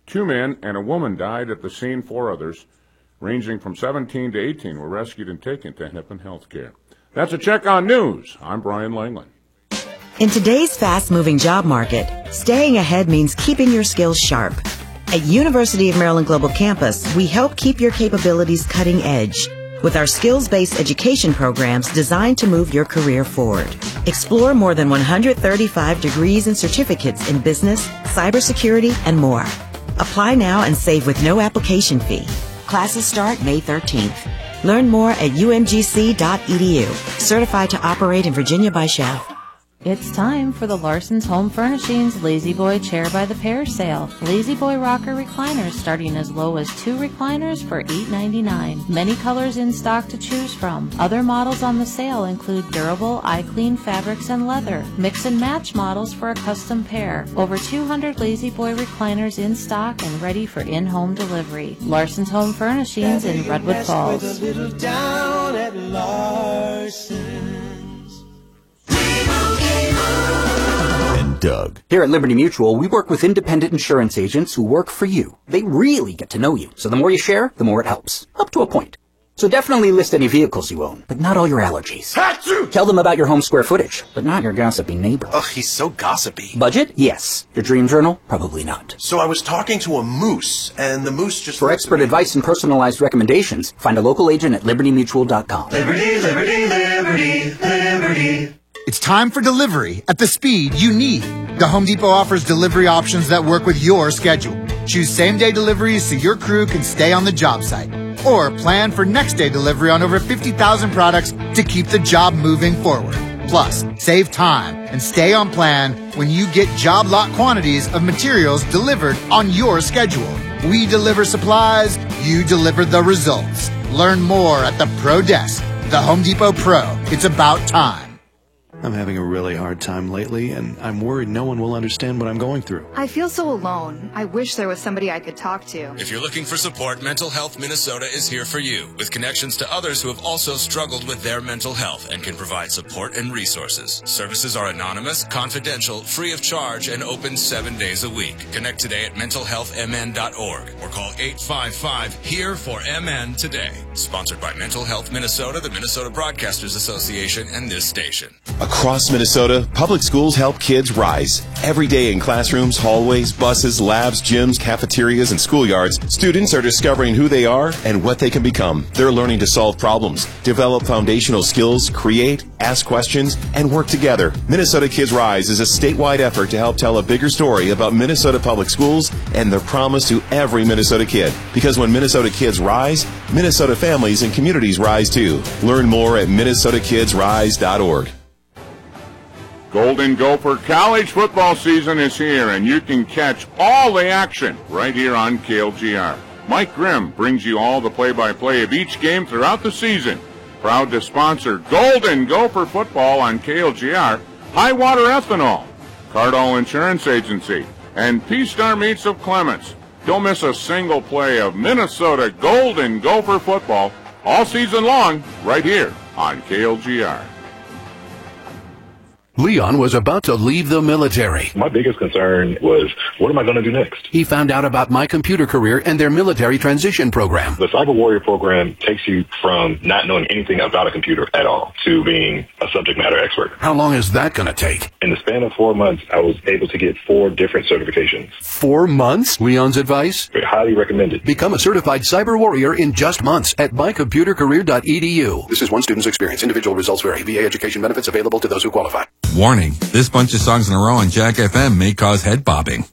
2 men and a woman died at the scene. 4 others, ranging from 17 to 18, were rescued and taken to Hennepin Healthcare. That's a check on news. I'm Brian Langland. In today's fast-moving job market, staying ahead means keeping your skills sharp. At University of Maryland Global Campus, we help keep your capabilities cutting edge with our skills-based education programs designed to move your career forward. Explore more than 135 degrees and certificates in business, cybersecurity, and more. Apply now and save with no application fee. Classes start May 13th. Learn more at umgc.edu. Certified to operate in Virginia by Chef. It's time for the Larson's Home Furnishings Lazy Boy Chair by the Pair sale. Lazy Boy rocker recliners starting as low as 2 recliners for $8.99. Many colors in stock to choose from. Other models on the sale include durable, eye-clean fabrics and leather. Mix and match models for a custom pair. Over 200 Lazy Boy recliners in stock and ready for in-home delivery. Larson's Home Furnishings in Redwood Falls. Down at Larson's. And Doug. Here at Liberty Mutual, we work with independent insurance agents who work for you. They really get to know you. So the more you share, the more it helps. Up to a point. So definitely list any vehicles you own, but not all your allergies. Hatsu! Tell them about your home square footage, but not your gossipy neighbor. Ugh, he's so gossipy. Budget? Yes. Your dream journal? Probably not. So I was talking to a moose, and the moose just... For expert advice and personalized recommendations, find a local agent at libertymutual.com. Liberty, liberty, liberty, liberty. It's time for delivery at the speed you need. The Home Depot offers delivery options that work with your schedule. Choose same-day deliveries so your crew can stay on the job site. Or plan for next-day delivery on over 50,000 products to keep the job moving forward. Plus, save time and stay on plan when you get job lot quantities of materials delivered on your schedule. We deliver supplies, you deliver the results. Learn more at the Pro Desk. The Home Depot Pro. It's about time. I'm having a really hard time lately, and I'm worried no one will understand what I'm going through. I feel so alone. I wish there was somebody I could talk to. If you're looking for support, Mental Health Minnesota is here for you, with connections to others who have also struggled with their mental health and can provide support and resources. Services are anonymous, confidential, free of charge, and open 7 days a week. Connect today at mentalhealthmn.org or call 855-HERE-FOR-MN today. Sponsored by Mental Health Minnesota, the Minnesota Broadcasters Association, and this station. Across Minnesota, public schools help kids rise. Every day in classrooms, hallways, buses, labs, gyms, cafeterias, and schoolyards, students are discovering who they are and what they can become. They're learning to solve problems, develop foundational skills, create, ask questions, and work together. Minnesota Kids Rise is a statewide effort to help tell a bigger story about Minnesota public schools and their promise to every Minnesota kid. Because when Minnesota kids rise, Minnesota families and communities rise too. Learn more at minnesotakidsrise.org. Golden Gopher college football season is here, and you can catch all the action right here on KLGR. Mike Grimm brings you all the play-by-play of each game throughout the season. Proud to sponsor Golden Gopher football on KLGR, Highwater Ethanol, Cardall Insurance Agency, and P-Star Meats of Clements. Don't miss a single play of Minnesota Golden Gopher football all season long right here on KLGR. Leon was about to leave the military. My biggest concern was, what am I going to do next? He found out about My Computer Career and their military transition program. The Cyber Warrior program takes you from not knowing anything about a computer at all to being a subject matter expert. How long is that going to take? In the span of 4 months, I was able to get 4 different certifications. 4 months? Leon's advice? Highly recommended. Become a certified cyber warrior in just months at mycomputercareer.edu. This is one student's experience. Individual results vary. VA education benefits available to those who qualify. Warning, this bunch of songs in a row on Jack FM may cause head bobbing.